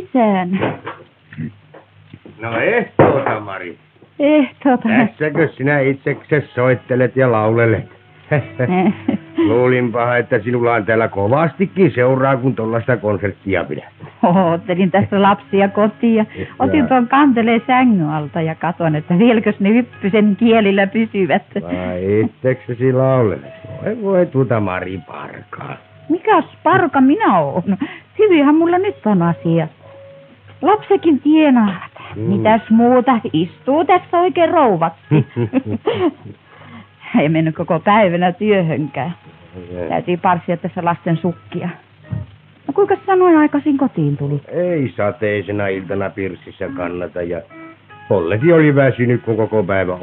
sisään. No ehtoota, Mari. Ehtoota. Tässäkö sinä itseksesi soittelet ja laulelet? Luulinpahan, että sinulla on täällä kovastikin seuraa, kun tuollaista konserttia pidät. Ottelin tässä lapsia kotiin ja otin tuon kanteleen sängyn alta ja katon, että vieläkös ne hyppysen kielillä pysyvät. Vai itseksesi laulelet? Voi tuota Mari Parkaa. Mikäs Parka minä oon? Hyvinhän mulla nyt on asiat. Lapsekin tienaavat. Mitäs muuta? Istuu tässä oikein rouvaksi. Ei mennyt koko päivänä työhönkään. Täytyy parsia tässä lasten sukkia. No kuinka sanoin aikaisin kotiin tuli? Ei sateisena iltana pirssissä kannata ja Pollekin oli väsynyt, kun koko päivä